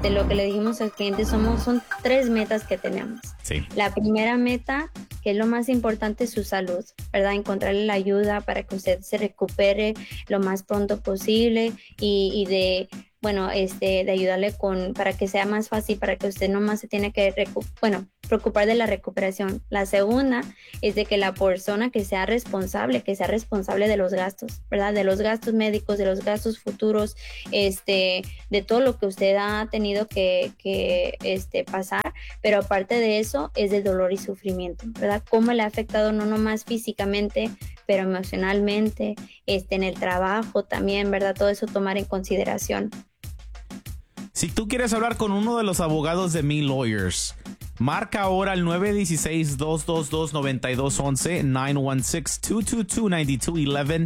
lo que le dijimos al cliente son 3 metas que tenemos. Sí. La primera meta, que es lo más importante, es su salud, ¿verdad? Encontrarle la ayuda para que usted se recupere lo más pronto posible y de ayudarle para que sea más fácil, para que usted nomás se tiene que preocupar de la recuperación. La segunda es de que la persona que sea responsable de los gastos, ¿verdad? De los gastos médicos, de los gastos futuros, de todo lo que usted ha tenido que pasar, pero aparte de eso es del dolor y sufrimiento, ¿verdad? Cómo le ha afectado no nomás físicamente, pero emocionalmente, en el trabajo también, ¿verdad? Todo eso tomar en consideración. Si tú quieres hablar con uno de los abogados de Me Lawyers, marca ahora al 916-222-9211, 916-222-9211,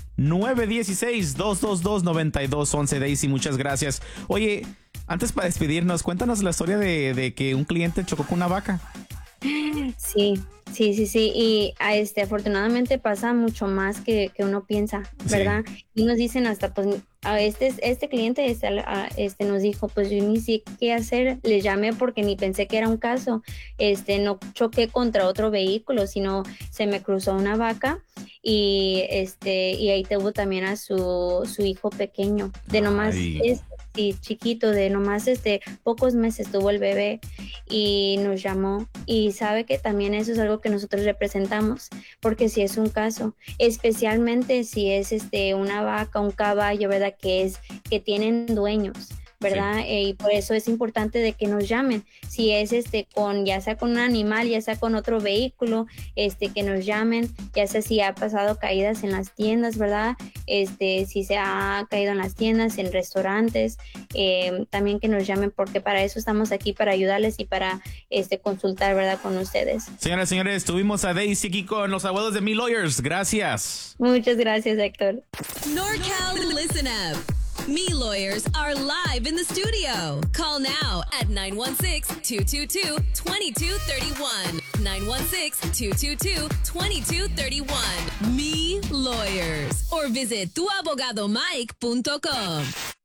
916-222-9211. Daisy, muchas gracias. Oye, antes para despedirnos, cuéntanos la historia de que un cliente chocó con una vaca. Sí. Y afortunadamente pasa mucho más que uno piensa, ¿verdad? Sí. Y nos dicen hasta, pues, a este cliente nos dijo, pues yo ni sé qué hacer, le llamé porque ni pensé que era un caso, no choqué contra otro vehículo, sino se me cruzó una vaca y ahí tuvo también a su hijo pequeño, de nomás chiquito, de nomás pocos meses tuvo el bebé y nos llamó, y sabe que también eso es algo que nosotros representamos, porque si es un caso, especialmente si es una vaca, un caballo, ¿verdad? Que tienen dueños, ¿verdad? Sí. Y por eso es importante de que nos llamen. Si es ya sea con un animal, ya sea con otro vehículo, que nos llamen, ya sea si ha pasado caídas en las tiendas, ¿verdad? Si se ha caído en las tiendas, en restaurantes, también que nos llamen, porque para eso estamos aquí, para ayudarles y para consultar, ¿verdad? Con ustedes. Señoras y señores, tuvimos a Daisy aquí con los abogados de Me Lawyers. Gracias. Muchas gracias, Héctor. NorCal, listen up. Me Lawyers are live in the studio. Call now at 916-222-2231. 916-222-2231. Me Lawyers. Or visit tuabogadomike.com.